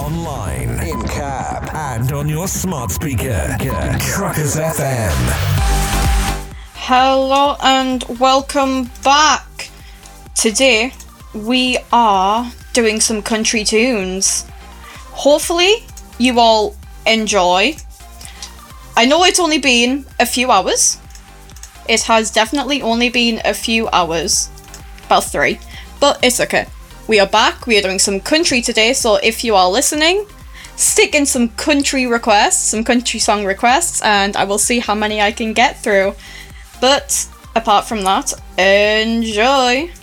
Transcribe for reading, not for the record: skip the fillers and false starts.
online, in cab, and on your smart speaker. Crackers FM. Hello and welcome back. Today we are doing some country tunes. Hopefully you all enjoy. I know it's only been a few hours. It has definitely only been a few hours. About 3. But it's okay. We are back. We are doing some country today. So if you are listening, stick in some country requests, some country song requests, and I will see how many I can get through. But apart from that, enjoy.